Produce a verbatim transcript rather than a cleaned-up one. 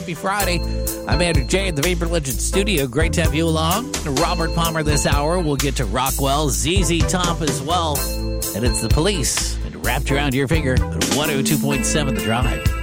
Happy Friday. I'm Andrew J. at the Vapor Legend Studio. Great to have you along. Robert Palmer this hour. We'll get to Rockwell, Z Z Top as well. And it's The Police. And wrapped around your finger at one oh two point seven The Drive.